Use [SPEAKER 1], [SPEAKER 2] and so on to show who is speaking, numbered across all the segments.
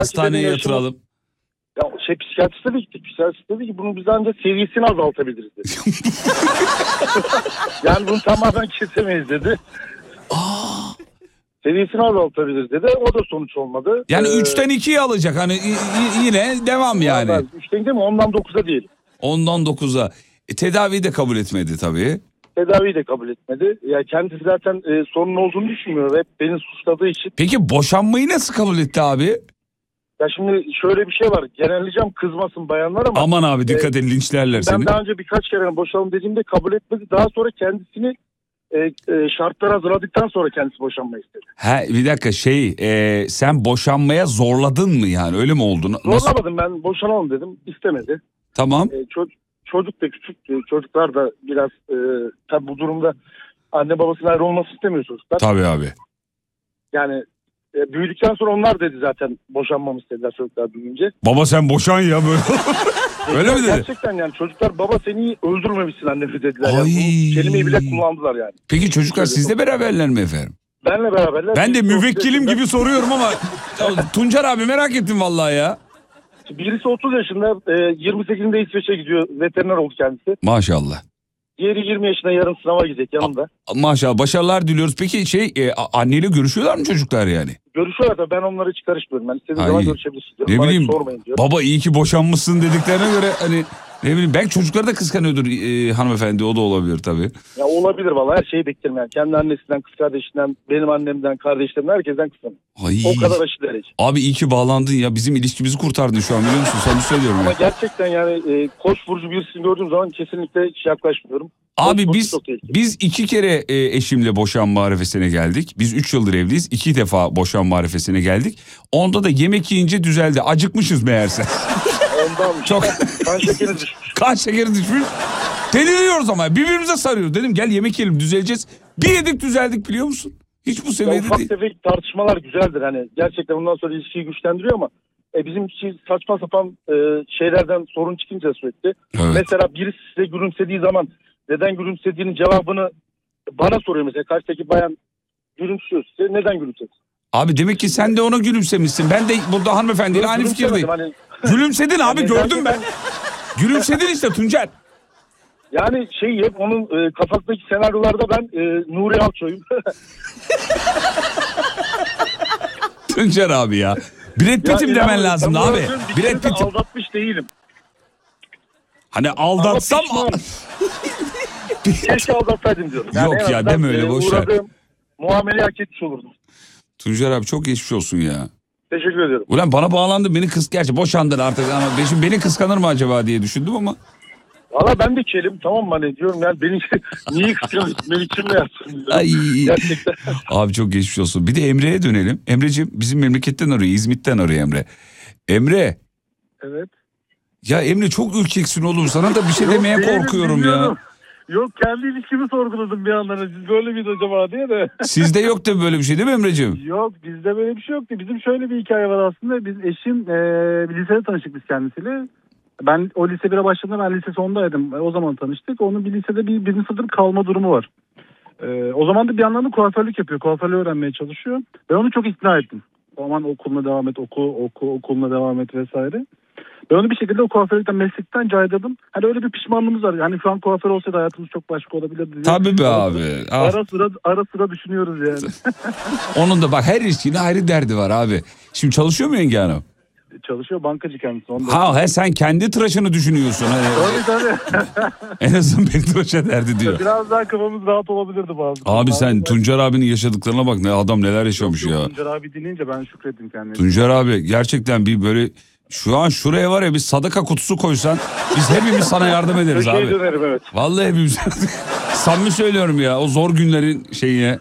[SPEAKER 1] Hastaneye yatıralım.
[SPEAKER 2] Ya psikiyatriste de gittik. Psikiyatrist dedi ki bunu biz ancak seviyesini azaltabiliriz dedi. Yani bunu tamamen kesemeyiz dedi. Seviyesini azaltabiliriz dedi. O da sonuç olmadı.
[SPEAKER 1] Yani 3'ten 2'ye alacak. Hani yine devam yani.
[SPEAKER 2] 3'ten değil mi? 10'dan 9'a değil.
[SPEAKER 1] 10'dan 9'a. Tedaviyi de kabul etmedi tabii.
[SPEAKER 2] Tedaviyi de kabul etmedi. Ya kendisi zaten sorun olduğunu düşünmüyor. Hep beni suçladığı için.
[SPEAKER 1] Peki boşanmayı nasıl kabul etti abi?
[SPEAKER 2] Ya şimdi şöyle bir şey var. Genelleyeceğim, kızmasın bayanlar ama.
[SPEAKER 1] Aman abi dikkat et, linçlerler seni.
[SPEAKER 2] Ben daha önce birkaç kere boşanalım dediğimde kabul etmedi. Daha sonra kendisini şartlar hazırladıktan sonra kendisi boşanmayı istedi.
[SPEAKER 1] Bir dakika sen boşanmaya zorladın mı yani, öyle mi oldu?
[SPEAKER 2] Zorlamadım, ben boşanalım dedim, istemedi.
[SPEAKER 1] Tamam.
[SPEAKER 2] Çocuk da küçük, çocuklar da biraz tabi bu durumda anne babasının ayrı olması istemiyor çocuklar.
[SPEAKER 1] Tabii abi.
[SPEAKER 2] Yani büyüdükten sonra onlar dedi zaten boşanmamı istediler çocuklar büyüyünce.
[SPEAKER 1] Baba sen boşan ya böyle. Öyle mi dedi?
[SPEAKER 2] Gerçekten yani çocuklar baba seni öldürmemişsin annemi dediler. Yani bu kelimeyi bile kullandılar yani.
[SPEAKER 1] Peki çocuklar sizle beraberler mi efendim?
[SPEAKER 2] Benle beraberler.
[SPEAKER 1] Ben de müvekkilim gibi soruyorum ama Tuncer abi merak ettim vallahi ya.
[SPEAKER 2] Birisi 30 yaşında, 28'inde İsveç'e gidiyor, veteriner oldu kendisi.
[SPEAKER 1] Maşallah.
[SPEAKER 2] Diğeri 20 yaşında, yarın sınava gidecek yanımda.
[SPEAKER 1] Maşallah, başarılar diliyoruz. Peki anneyle görüşüyorlar mı çocuklar yani?
[SPEAKER 2] Görüşüyorlar da ben onlara hiç karışmıyorum. Ben istediğim zaman görüşebilirsiniz diyorum.
[SPEAKER 1] Ne bileyim,
[SPEAKER 2] sormayın diyorum.
[SPEAKER 1] baba iyi ki boşanmışsın dediklerine göre hani ne bileyim, belki çocukları da kıskanıyordur hanımefendi, o da olabilir tabii.
[SPEAKER 2] Ya olabilir vallahi, her şeyi beklerim yani. Kendi annesinden, kız kardeşinden, benim annemden, kardeşlerimden, herkesten kıskanırım. O kadar aşırı derece.
[SPEAKER 1] Abi iyi ki bağlandın ya, bizim ilişkimizi kurtardın şu an, biliyor musun? Sana söylüyorum
[SPEAKER 2] ama
[SPEAKER 1] ya.
[SPEAKER 2] Gerçekten yani Koç burcu birisini gördüğüm zaman kesinlikle hiç yaklaşmıyorum.
[SPEAKER 1] Abi biz 2 kere eşimle boşanma arifesine geldik. Biz 3 yıldır evliyiz. 2 defa boşanma arifesine geldik. Onda da yemek yiyince düzeldi. Acıkmışız meğerse.
[SPEAKER 2] Ondan
[SPEAKER 1] çok
[SPEAKER 2] kan şekeri düşmüş.
[SPEAKER 1] Kan şekeri düşmüş. Deliriyoruz ama birbirimize sarıyoruz. Dedim gel yemek yiyelim, düzeleceğiz. Bir yedik düzeldik, biliyor musun? Hiç bu seviyede
[SPEAKER 2] ufak
[SPEAKER 1] değil.
[SPEAKER 2] tefek tartışmalar güzeldir hani. Gerçekten ondan sonra ilişkiyi güçlendiriyor ama bizim için saçma sapan şeylerden sorun çıkınca sürekli.
[SPEAKER 1] Evet.
[SPEAKER 2] Mesela birisi size gülümsediği zaman neden gülümsediğinin cevabını bana soruyor mesela. Karşıdaki bayan gülümsüyor size, neden gülümsedin?
[SPEAKER 1] Abi demek ki sen de ona gülümsemişsin. Ben de burada hanımefendiyle aynı fikirdeyim. Hani... Gülümsedin abi, gördüm ben. Gülümsedin işte Tuncer.
[SPEAKER 2] Yani hep onun kafasındaki senaryolarda ben Nuri Alço'yum.
[SPEAKER 1] Tuncer abi ya. Brad Pitt'im demen lazım abi. Brad Pitt'im.
[SPEAKER 2] Aldatmış değilim.
[SPEAKER 1] Hani aldatsam...
[SPEAKER 2] Keşke aldatsaydım diyorum. Yani
[SPEAKER 1] yok ya, deme öyle, boşver.
[SPEAKER 2] Muameleyi hak etmiş olurdum.
[SPEAKER 1] Tuncer abi çok geçmiş olsun ya.
[SPEAKER 2] Teşekkür ediyorum.
[SPEAKER 1] Ulan bana bağlandı, beni gerçi boşandın artık ama beni kıskanır mı acaba diye düşündüm ama.
[SPEAKER 2] Valla ben de kelim, tamam mı, hani diyorum yani beni niye kıskanıyorsun, beni kimle yapsın
[SPEAKER 1] Ay.
[SPEAKER 2] Gerçekten.
[SPEAKER 1] Abi çok geçmiş olsun. Bir de Emre'ye dönelim. Emre'ciğim bizim memleketten arıyor, İzmit'ten arıyor Emre. Emre.
[SPEAKER 2] Evet.
[SPEAKER 1] Ya Emre çok ürkeksin oğlum, sana da bir şey demeye korkuyorum ya.
[SPEAKER 2] Yok, kendi ilişkimi sorguladım bir yandan. Siz böyle miydi acaba diye de.
[SPEAKER 1] Sizde yok da böyle bir şey değil mi Emre'ciğim?
[SPEAKER 2] Yok, bizde böyle bir şey yoktu. Bizim şöyle bir hikaye var aslında. Biz eşim lisede tanıştık biz kendisiyle. Ben o lise 1'e başladığımda ben lise sondaydım. O zaman tanıştık. Onun bir lisede birinci sınıf kalma durumu var. O zaman da bir yandan da kuaförlük yapıyor. Kuaförlüğü öğrenmeye çalışıyor. Ben onu çok ikna ettim. O zaman okuluna devam et, okuluna devam et vesaire. Ben onu bir şekilde o kuaförlükten, meslekten caydırdım. Hani öyle bir pişmanlığımız var. Hani şu an kuaför olsaydı hayatımız çok başka olabilirdi.
[SPEAKER 1] Tabii be abi.
[SPEAKER 2] Ara sıra düşünüyoruz yani.
[SPEAKER 1] Onun da bak, her ilişkinin ayrı derdi var abi. Şimdi çalışıyor mu Yenge Hanım?
[SPEAKER 2] Çalışıyor, bankacı kendisi.
[SPEAKER 1] Sen kendi tıraşını düşünüyorsun.
[SPEAKER 2] Tabii.
[SPEAKER 1] En azından beni tıraş ederdi diyor.
[SPEAKER 2] Biraz daha kafamız rahat olabilirdi bazı.
[SPEAKER 1] Abi sen Tuncer abinin yaşadıklarına bak, ne adam neler yaşamış ya.
[SPEAKER 2] Tuncer abi dinleyince ben şükrettim kendime.
[SPEAKER 1] Tuncer abi gerçekten bir böyle şu an şuraya var ya, bir sadaka kutusu koysan biz hepimiz sana yardım ederiz abi.
[SPEAKER 2] Dönerim, evet.
[SPEAKER 1] Vallahi hepimiz. Samimi söylüyorum ya, o zor günlerin şeyine.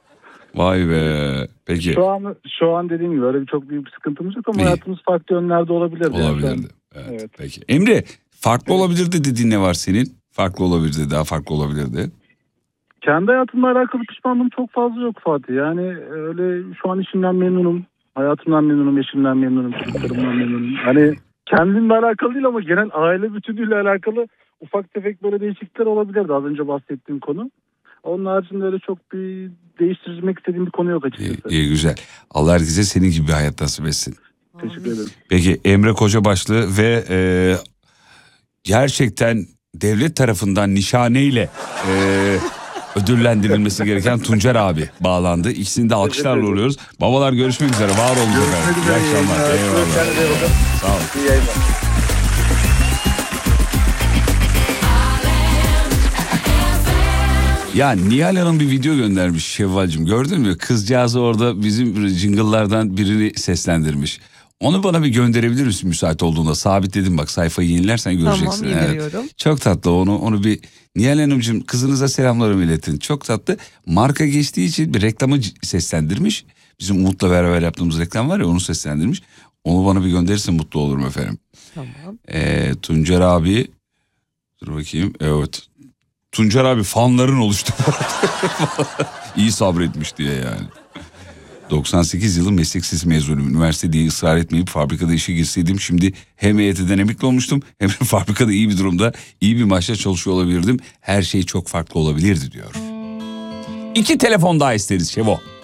[SPEAKER 1] Vay be. Peki.
[SPEAKER 2] Şu an dediğim gibi öyle çok büyük bir sıkıntımız yok ama hayatımız farklı yönlerde olabilirdi.
[SPEAKER 1] Olabilirdi. Yani evet. Peki. Emre, farklı olabilirdi dediğin ne var senin? Farklı olabilirdi, daha farklı olabilirdi.
[SPEAKER 2] Kendi hayatımla alakalı pişmanlığım çok fazla yok Fatih. Yani öyle şu an işimden memnunum. Hayatımdan memnunum, eşimden memnunum, çocuklarımdan memnunum. Hani kendimle alakalı değil ama genel aile bütünüyle alakalı ufak tefek böyle değişiklikler olabilirdi az önce bahsettiğim konu. Onun haricinde öyle çok bir değiştirmek istediğim bir konu yok açıkçası.
[SPEAKER 1] İyi güzel. Allah herkese senin gibi bir hayat nasip etsin.
[SPEAKER 2] Teşekkür ederim.
[SPEAKER 1] Peki Emre Kocabaşlı ve gerçekten devlet tarafından nişaneyle ödüllendirilmesi gereken Tuncer abi bağlandı. İkisini de alkışlarla uğurluyoruz. Babalar görüşmek üzere. Var olun efendim. İyi akşamlar. Eyvallah. Sağ olun.
[SPEAKER 2] İyi yayınlar.
[SPEAKER 1] Ya Nihal Hanım bir video göndermiş Şevval'cığım, gördün mü? Kızcağızı orada bizim jingle'lardan birini seslendirmiş. Onu bana bir gönderebilir misin müsait olduğunda? Sabitledim bak, sayfayı yenilersen göreceksin.
[SPEAKER 3] Tamam, indiriyorum.
[SPEAKER 1] Evet. Çok tatlı, onu bir Nihal Hanımcığım, kızınıza selamlarımı iletin. Çok tatlı. Marka geçtiği için bir reklamı seslendirmiş. Bizim Umut'la beraber yaptığımız reklam var ya, onu seslendirmiş. Onu bana bir gönderirsen mutlu olurum efendim.
[SPEAKER 3] Tamam.
[SPEAKER 1] Tuncer abi, dur bakayım, evet. Tuncer abi fanların oluştu. İyi sabretmiş diye yani. 98 yılı meslek lisesi mezunuyum. Üniversite diye ısrar etmeyip fabrikada işe girseydim şimdi hem EYT'den emekli olmuştum hem de fabrikada iyi bir durumda, iyi bir maaşla çalışıyor olabilirdim. Her şey çok farklı olabilirdi diyor. 2 telefon daha isteriz Şevo.